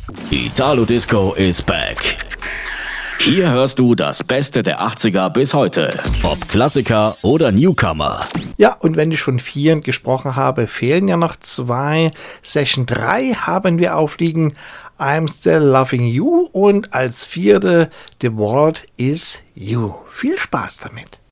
Italo Disco is back. Hier hörst du das Beste der 80er bis heute, ob Klassiker oder Newcomer. Ja, und wenn ich von 4 gesprochen habe, fehlen ja noch 2. Session 3 haben wir aufliegen, I'm Still Loving You, und als 4. The World Is You. Viel Spaß damit.